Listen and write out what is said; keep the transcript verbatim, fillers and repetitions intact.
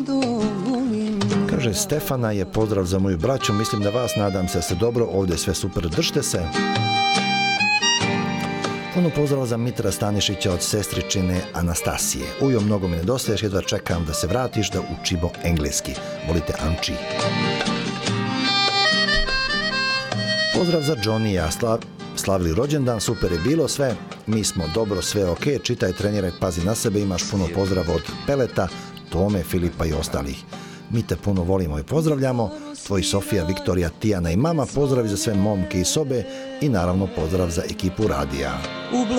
Kaže Stefana je pozdrav za moju braću, mislim da vas, nadam se da ste dobro, ovdje je sve super, držite se. Puno pozdrava za Mitra Stanišića od sestričine Anastasije. Ujo, mnogo mi nedostaješ, jedva čekam da se vratiš da učimo engleski. Volite, Anči. Pozdrav za Johnny-a, Slav, slavili rođendan, super je bilo sve, mi smo dobro, sve ok, čitaj, treniraj, pazi na sebe, imaš puno pozdrava od Peleta, Tome, Filipa i ostalih. Mi te puno volimo i pozdravljamo, tvoji Sofija, Viktorija, Tijana i mama, pozdravi za sve momke i sobe i naravno pozdrav za ekipu radija.